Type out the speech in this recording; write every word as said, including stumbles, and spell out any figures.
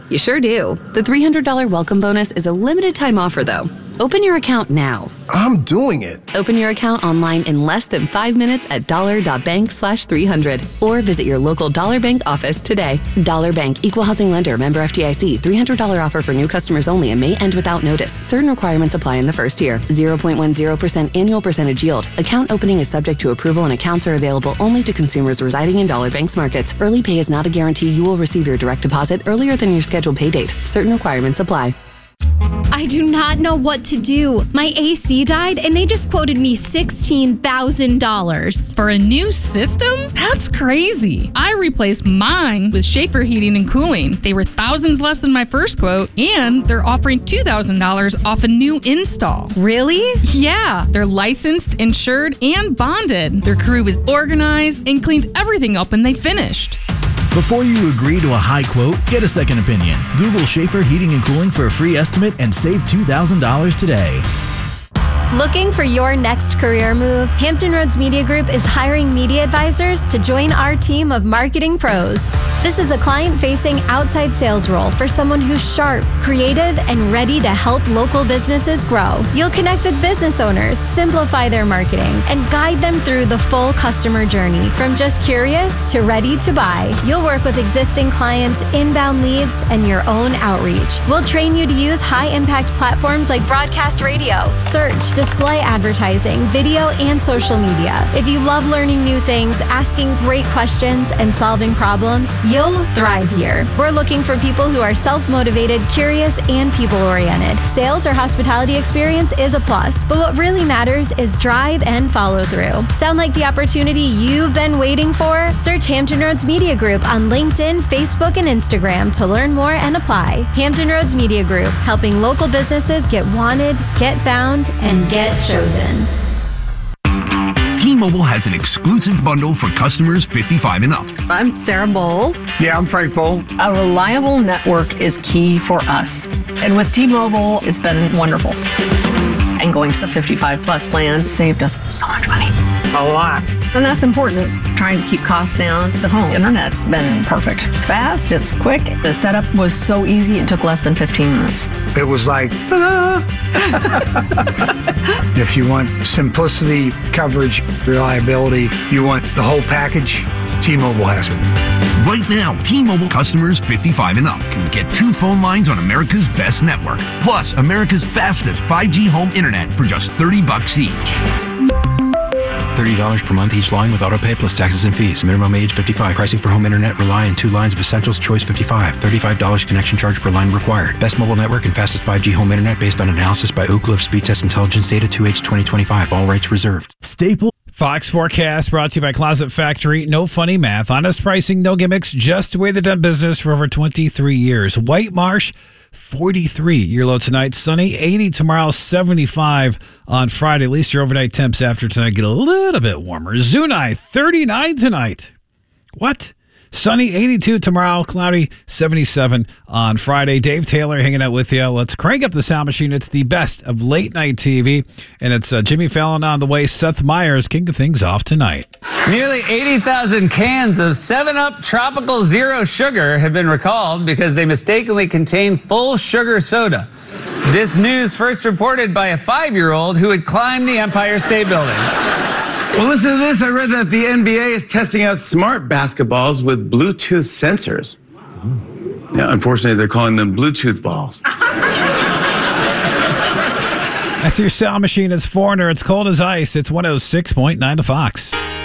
You sure do. The three hundred dollars welcome bonus is a limited time offer, though. Open your account now. I'm doing it. Open your account online in less than five minutes at dollar.bank slash 300 or visit your local Dollar Bank office today. Dollar Bank, Equal Housing Lender, member F D I C. three hundred dollars offer for new customers only and may end without notice. Certain requirements apply in the first year. zero point one zero percent annual percentage yield. Account opening is subject to approval and accounts are available only to consumers residing in Dollar Bank's markets. Early pay is not a guarantee you will receive your direct deposit earlier than your scheduled pay date. Certain requirements apply. I do not know what to do. My A C died and they just quoted me sixteen thousand dollars. For a new system? That's crazy. I replaced mine with Schaefer Heating and Cooling. They were thousands less than my first quote, and they're offering two thousand dollars off a new install. Really? Yeah. They're licensed, insured, and bonded. Their crew was organized and cleaned everything up when they finished. Before you agree to a high quote, get a second opinion. Google Schaefer Heating and Cooling for a free estimate and save two thousand dollars today. Looking for your next career move? Hampton Roads Media Group is hiring media advisors to join our team of marketing pros. This is a client-facing outside sales role for someone who's sharp, creative, and ready to help local businesses grow. You'll connect with business owners, simplify their marketing, and guide them through the full customer journey, from just curious to ready to buy. You'll work with existing clients, inbound leads, and your own outreach. We'll train you to use high-impact platforms like broadcast radio, search, display advertising, video, and social media. If you love learning new things, asking great questions, and solving problems, you'll thrive here. We're looking for people who are self-motivated, curious, and people-oriented. Sales or hospitality experience is a plus, but what really matters is drive and follow through. Sound like the opportunity you've been waiting for? Search Hampton Roads Media Group on LinkedIn, Facebook, and Instagram to learn more and apply. Hampton Roads Media Group, helping local businesses get wanted, get found, and get chosen. T-Mobile has an exclusive bundle for customers fifty-five and up. I'm Sarah Bowl. Yeah, I'm Frank Bowl. A reliable network is key for us. And with T-Mobile, it's been wonderful. And going to the fifty-five plus plan saved us so much money. A lot. And that's important. Trying to keep costs down. The home internet's been perfect. It's fast, it's quick. The setup was so easy, it took less than fifteen minutes. It was like, ah. If you want simplicity, coverage, reliability, you want the whole package, T-Mobile has it. Right now, T-Mobile customers fifty-five and up can get two phone lines on America's best network, plus America's fastest five G home internet for just thirty bucks each. thirty dollars per month each line with autopay plus taxes and fees. Minimum age fifty-five. Pricing for home internet rely on two lines of Essentials Choice fifty-five. thirty-five dollars connection charge per line required. Best mobile network and fastest five G home internet based on analysis by Ookla of Speed Test Intelligence Data two H twenty twenty-five. All rights reserved. Staple. Fox Forecast brought to you by Closet Factory. No funny math. Honest pricing, no gimmicks. Just the way they've done business for over twenty-three years. White Marsh, forty-three. Your low tonight. Sunny, eighty tomorrow, seventy-five on Friday. At least your overnight temps after tonight get a little bit warmer. Zunai, thirty-nine tonight. What? Sunny, eighty-two tomorrow, cloudy, seventy-seven on Friday. Dave Taylor hanging out with you. Let's crank up the sound machine. It's the best of late night T V, and it's uh, Jimmy Fallon on the way. Seth Meyers kicking things off tonight. Nearly eighty thousand cans of seven up Tropical Zero Sugar have been recalled because they mistakenly contain full sugar soda. This news first reported by a five-year-old who had climbed the Empire State Building. Well, listen to this. I read that the N B A is testing out smart basketballs with Bluetooth sensors. Yeah, unfortunately, they're calling them Bluetooth balls. That's your sound machine. It's Foreigner. It's cold as ice. It's one oh six point nine to Fox.